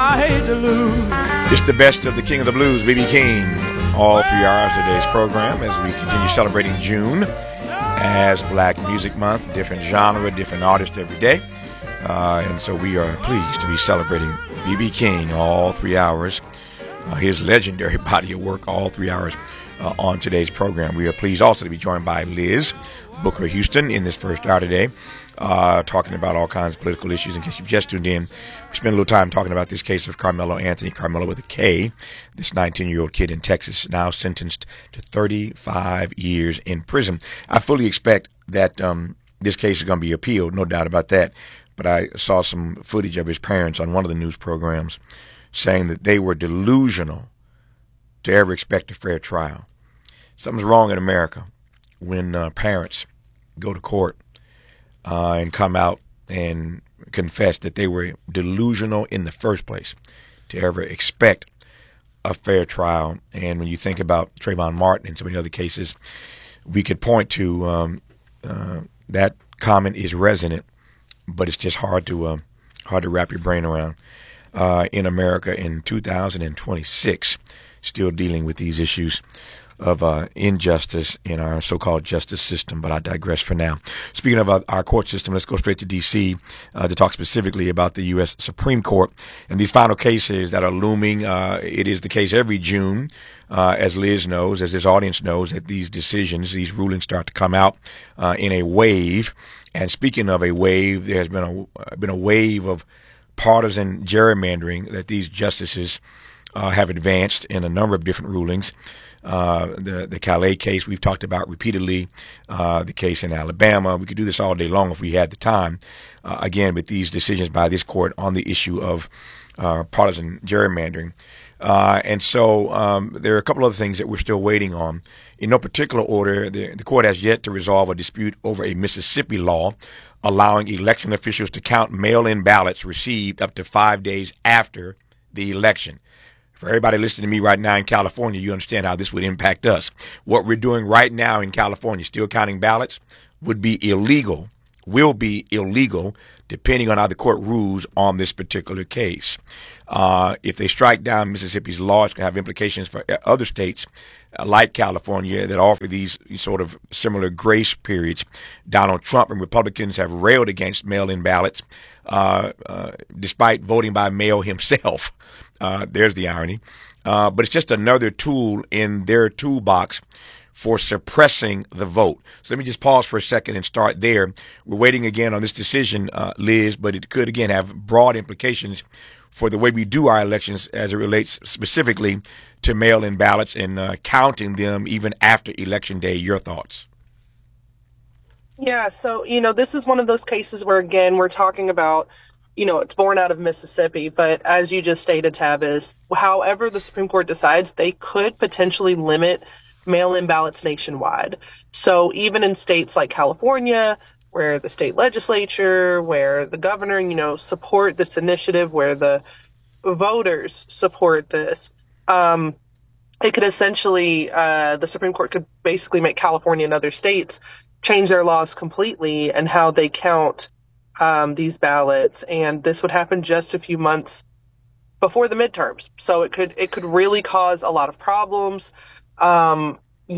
I hate to lose. It's the best of the King of the Blues, B.B. King. All 3 hours of today's program as we continue celebrating June as Black Music Month. Different genre, different artist every day. And so we are pleased to be celebrating B.B. King all 3 hours. His legendary body of work all 3 hours on today's program. We are pleased also to be joined by Liz Booker Houston in this first hour today, talking about all kinds of political issues. In case you've just tuned in, we spent a little time talking about this case of Carmelo Anthony, Carmelo with a K, this 19-year-old kid in Texas, now sentenced to 35 years in prison. I fully expect that this case is going to be appealed, no doubt about that. But I saw some footage of his parents on one of the news programs saying that they were delusional to ever expect a fair trial. Something's wrong in America when parents go to court and come out and confess that they were delusional in the first place to ever expect a fair trial. And when you think about Trayvon Martin and so many other cases, we could point to that comment is resonant, but it's just hard to wrap your brain around. In America in 2026, still dealing with these issues of injustice in our so-called justice system, but I digress for now. Speaking of our court system, let's go straight to D.C. To talk specifically about the U.S. Supreme Court and these final cases that are looming. It is the case every June, as Liz knows, as this audience knows, that these decisions, these rulings start to come out in a wave. And speaking of a wave, there has been a wave of partisan gerrymandering that these justices have advanced in a number of different rulings. The Calais case we've talked about repeatedly, the case in Alabama. We could do this all day long if we had the time. Again, with these decisions by this court on the issue of partisan gerrymandering. And so there are a couple other things that we're still waiting on. In no particular order, the court has yet to resolve a dispute over a Mississippi law allowing election officials to count mail-in ballots received up to 5 days after the election. For everybody listening to me right now in California, you understand how this would impact us. What we're doing right now in California, still counting ballots, will be illegal, depending on how the court rules on this particular case. If they strike down Mississippi's law, it's going to have implications for other states like California that offer these sort of similar grace periods. Donald Trump and Republicans have railed against mail-in ballots, despite voting by mail himself. There's the irony. But it's just another tool in their toolbox for suppressing the vote. So let me just pause for a second and start there. We're waiting again on this decision, Liz, but it could again have broad implications for the way we do our elections as it relates specifically to mail-in ballots and counting them even after Election Day. Your thoughts? Yeah, so, this is one of those cases where, again, we're talking about, it's born out of Mississippi, but as you just stated, Tavis, however the Supreme Court decides, they could potentially limit mail-in ballots nationwide. So even in states like California, where the state legislature, where the governor, support this initiative, where the voters support this, it could essentially, the Supreme Court could basically make California and other states change their laws completely and how they count these ballots. And this would happen just a few months before the midterms. So it could really cause a lot of problems. And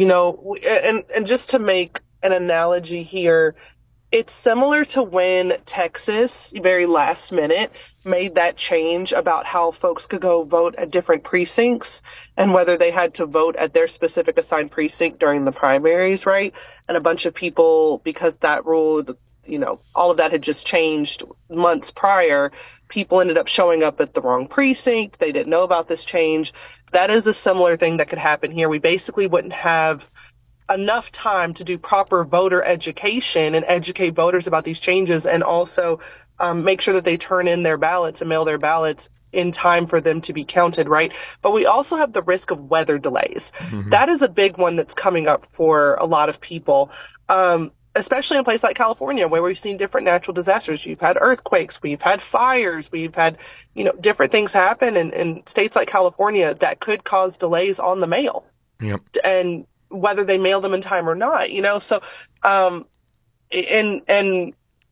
just to make an analogy here, it's similar to when Texas, very last minute, made that change about how folks could go vote at different precincts and whether they had to vote at their specific assigned precinct during the primaries, right? And a bunch of people, because that rule, all of that had just changed months prior, people ended up showing up at the wrong precinct. They didn't know about this change. That is a similar thing that could happen here. We basically wouldn't have enough time to do proper voter education and educate voters about these changes and also make sure that they turn in their ballots and mail their ballots in time for them to be counted, right? But we also have the risk of weather delays. Mm-hmm. That is a big one that's coming up for a lot of people, especially in a place like California, where we've seen different natural disasters. You've had earthquakes, we've had fires, we've had, different things happen in states like California that could cause delays on the mail. Yep. And whether they mail them in time or not, so, and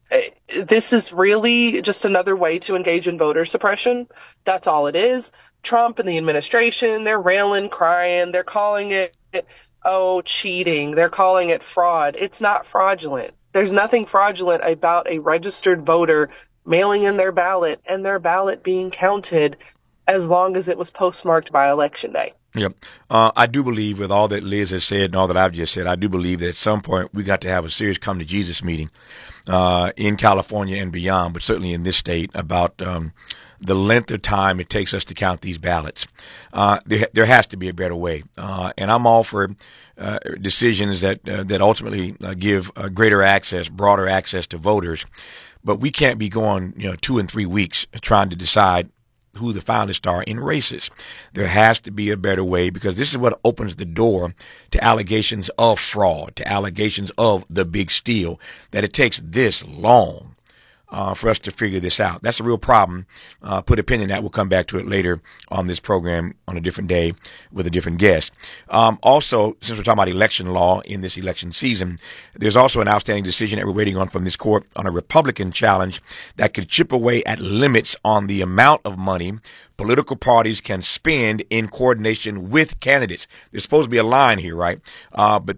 This is really just another way to engage in voter suppression. That's all it is. Trump and the administration, they're railing, crying, they're calling it, oh, cheating. They're calling it fraud. It's not fraudulent. There's nothing fraudulent about a registered voter mailing in their ballot and their ballot being counted as long as it was postmarked by election day. Yep. I do believe with all that Liz has said and all that I've just said, I do believe that at some point we got to have a serious come to Jesus meeting in California and beyond, but certainly in this state about the length of time it takes us to count these ballots. There has to be a better way. And I'm all for decisions that ultimately give greater access, broader access to voters. But we can't be going 2 and 3 weeks trying to decide who the finalists are in races. There has to be a better way, because this is what opens the door to allegations of fraud, to allegations of the big steal, that it takes this long for us to figure this out. That's a real problem. Put a pin in that. We'll come back to it later on this program on a different day with a different guest. Also, since we're talking about election law in this election season, there's also an outstanding decision that we're waiting on from this court on a Republican challenge that could chip away at limits on the amount of money political parties can spend in coordination with candidates. There's supposed to be a line here, right? But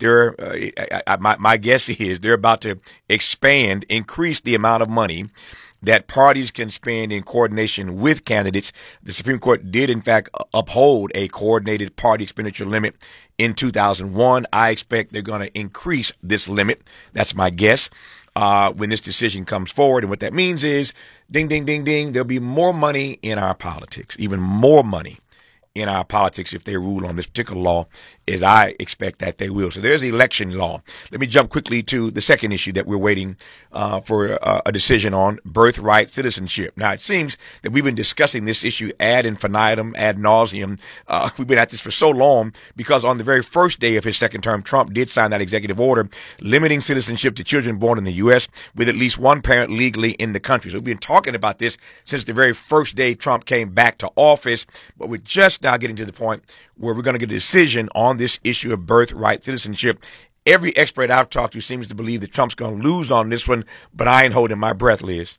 my guess is they're about to increase the amount of money that parties can spend in coordination with candidates. The Supreme Court did, in fact, uphold a coordinated party expenditure limit in 2001. I expect they're going to increase this limit. That's my guess. When this decision comes forward. And what that means is, ding, ding, ding, ding, there'll be more money in our politics, even more money in our politics if they rule on this particular law, as I expect that they will. So there's election law. Let me jump quickly to the second issue that we're waiting for a decision on, birthright citizenship. Now, it seems that we've been discussing this issue ad infinitum, ad nauseum. We've been at this for so long because on the very first day of his second term, Trump did sign that executive order limiting citizenship to children born in the U.S. with at least one parent legally in the country. So we've been talking about this since the very first day Trump came back to office, but we're just now getting to the point where we're going to get a decision on this issue of birthright citizenship. Every expert I've talked to seems to believe that Trump's going to lose on this one, but I ain't holding my breath, Liz.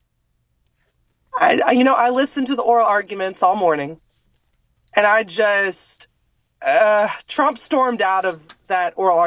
I listened to the oral arguments all morning, and Trump stormed out of that oral